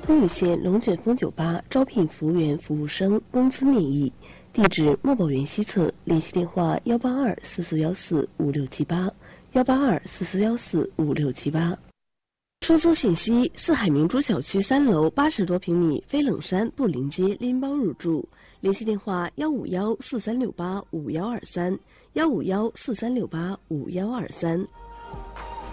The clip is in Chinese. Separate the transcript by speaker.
Speaker 1: 丰邑县龙卷风酒吧招聘服务员、服务生，工资免役。地址：墨宝园西侧，联系电话18244145678，18244145678。出租信息：四海明珠小区3楼80多平米，飞冷山布林街拎包入住。联系电话15143685123，15143685123。